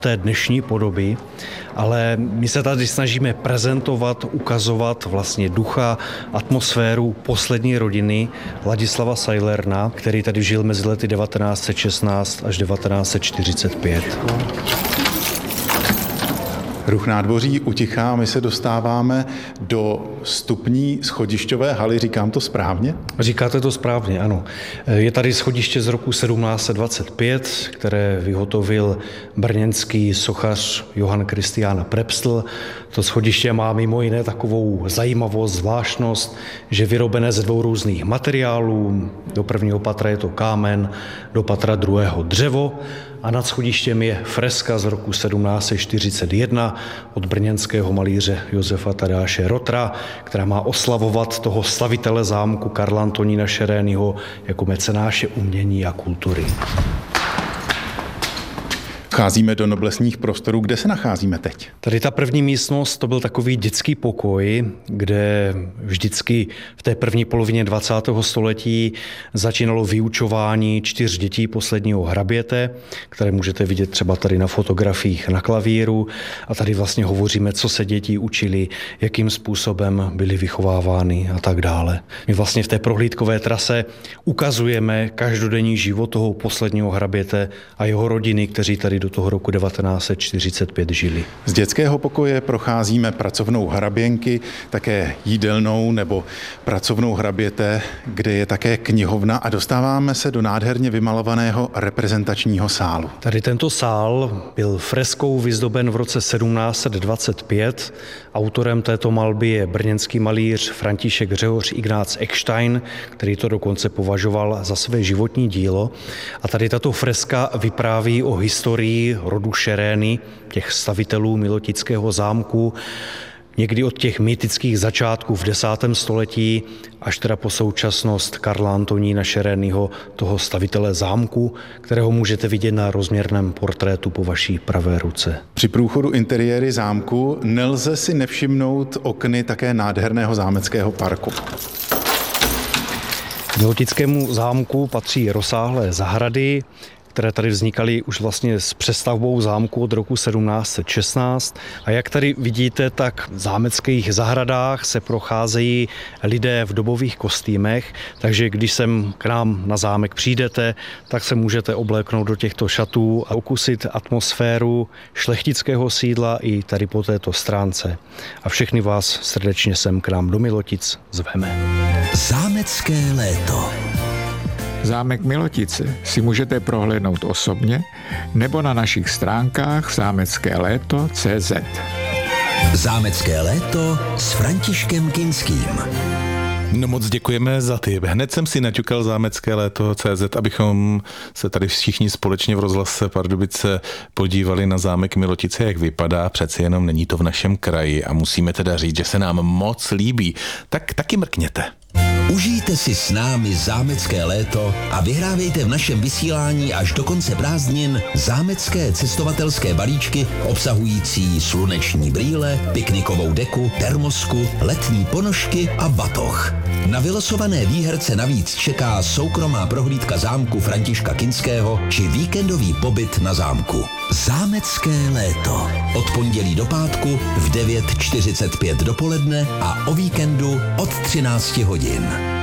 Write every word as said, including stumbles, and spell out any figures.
té dnešní podoby, ale my se tady snažíme prezentovat, ukazovat vlastně ducha, atmosféru poslední rodiny Ladislava Sajlerna, který tady žil mezi lety devatenáct set šestnáct až devatenáct set čtyřicet pět. Ruch nádvoří utichá, my se dostáváme do vstupní schodišťové haly, říkám to správně? Říkáte to správně, ano. Je tady schodiště z roku sedmnáct set dvacet pět, které vyhotovil brněnský sochař Johann Christian Prepstl. To schodiště má mimo jiné takovou zajímavost, zvláštnost, že vyrobené ze dvou různých materiálů. Do prvního patra je to kámen, do patra druhého dřevo. A nad schodištěm je freska z roku sedmnáct set čtyřicet jedna od brněnského malíře Josefa Tadeáše Rotra, která má oslavovat toho slavitele zámku Karla Antonína Šerényho jako mecenáše umění a kultury. Vcházíme do noblesních prostorů. Kde se nacházíme teď? Tady ta první místnost, to byl takový dětský pokoj, kde vždycky v té první polovině dvacátého století začínalo vyučování čtyř dětí posledního hraběte, které můžete vidět třeba tady na fotografiích na klavíru. A tady vlastně hovoříme, co se děti učili, jakým způsobem byly vychovávány a tak dále. My vlastně v té prohlídkové trase ukazujeme každodenní život toho posledního hraběte a jeho rodiny, kteří tady do toho roku devatenáct set čtyřicet pět žili. Z dětského pokoje procházíme pracovnou hraběnky, také jídelnou nebo pracovnou hraběte, kde je také knihovna a dostáváme se do nádherně vymalovaného reprezentačního sálu. Tady tento sál byl freskou vyzdoben v roce sedmnáct set dvacet pět. Autorem této malby je brněnský malíř František Řehoř Ignác Eckstein, který to dokonce považoval za své životní dílo. A tady tato freska vypráví o historii rodu Šerény, těch stavitelů milotického zámku, někdy od těch mýtických začátků v desátém století až teda po současnost Karla Antonína Šerényho, toho stavitele zámku, kterého můžete vidět na rozměrném portrétu po vaší pravé ruce. Při průchodu interiéry zámku nelze si nevšimnout okny také nádherného zámeckého parku. K milotickému zámku patří rozsáhlé zahrady, které tady vznikaly už vlastně s přestavbou zámku od roku sedmnáct set šestnáct. A jak tady vidíte, tak v zámeckých zahradách se procházejí lidé v dobových kostýmech, takže když sem k nám na zámek přijdete, tak se můžete obléknout do těchto šatů a okusit atmosféru šlechtického sídla i tady po této stránce. A všechny vás srdečně sem k nám do Milotic zveme. Zámecké léto. Zámek Milotice si můžete prohlédnout osobně nebo na našich stránkách zámecké léto tečka cé zet. Zámecké léto s Františkem Kinským. No moc děkujeme za tip. Hned jsem si naťukal zámecké léto tečka cé zet, abychom se tady všichni společně v rozhlase Pardubice podívali na zámek Milotice, jak vypadá. Přeci jenom není to v našem kraji a musíme teda říct, že se nám moc líbí. Tak taky mrkněte. Užijte si s námi zámecké léto a vyhrávejte v našem vysílání až do konce prázdnin zámecké cestovatelské balíčky obsahující sluneční brýle, piknikovou deku, termosku, letní ponožky a batoh. Na vylosované výherce navíc čeká soukromá prohlídka zámku Františka Kinského či víkendový pobyt na zámku. Zámecké léto. Od pondělí do pátku v devět čtyřicet pět dopoledne a o víkendu od třináct hodin.